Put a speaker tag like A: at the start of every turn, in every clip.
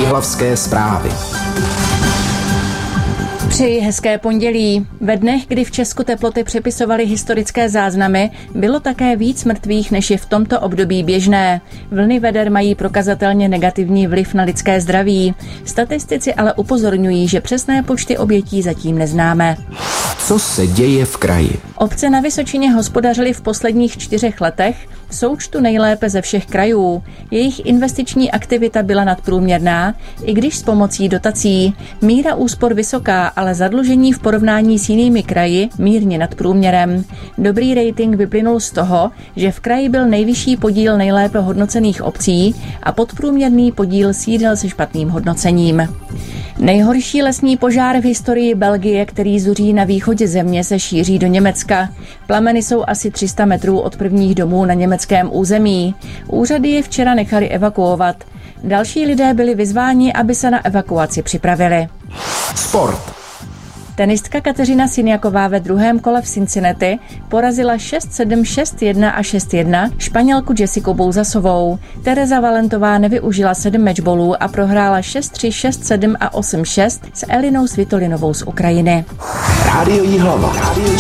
A: Jihlavské zprávy.
B: Přeji hezké pondělí. Ve dnech, kdy v Česku teploty přepisovaly historické záznamy, bylo také víc mrtvých, než je v tomto období běžné. Vlny veder mají prokazatelně negativní vliv na lidské zdraví. Statistici ale upozorňují, že přesné počty obětí zatím neznáme.
A: Co se děje v kraji?
B: Obce na Vysočině hospodařily v posledních 4 letech v součtu nejlépe ze všech krajů. Jejich investiční aktivita byla nadprůměrná, i když s pomocí dotací. Míra úspor vysoká, ale zadlužení v porovnání s jinými kraji mírně nad průměrem. Dobrý rating vyplynul z toho, že v kraji byl nejvyšší podíl nejlépe hodnocených obcí a podprůměrný podíl sídel se špatným hodnocením. Nejhorší lesní požár v historii Belgie, který zuří na východě země, se šíří do Německa. Plameny jsou asi 300 metrů od prvních domů na německém území. Úřady je včera nechali evakuovat. Další lidé byli vyzváni, aby se na evakuaci připravili.
A: Sport.
B: Tenistka Kateřina Siniaková ve druhém kole v Cincinnati porazila 6-7, 6-1 a 6-1 Španělku Jessiku Bouzasovou. Tereza Valentová nevyužila 7 matchballů a prohrála 6-3, 6-7 a 8-6 s Elinou Svitolinovou z Ukrajiny.
A: Rádio Jihlava.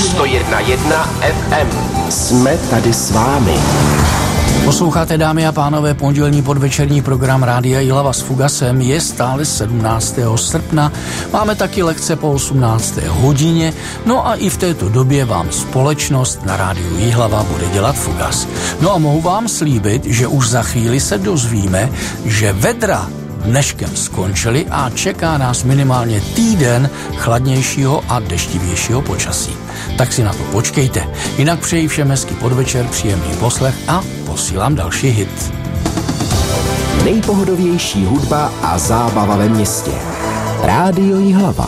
A: 101,1 FM. Jsme tady s vámi.
C: Posloucháte, dámy a pánové, pondělní podvečerní program Rádia Jihlava s Fugasem. Je stále 17. srpna, máme taky lekce po 18. hodině, no a i v této době vám společnost na Rádiu Jihlava bude dělat Fugas. No a mohu vám slíbit, že už za chvíli se dozvíme, že vedra dneškem skončily a čeká nás minimálně týden chladnějšího a deštivějšího počasí. Tak si na to počkejte. Jinak přeji všem hezký podvečer, příjemný poslech a posílám další hit.
A: Nejpohodovější hudba a zábava ve městě. Rádio Jihlava.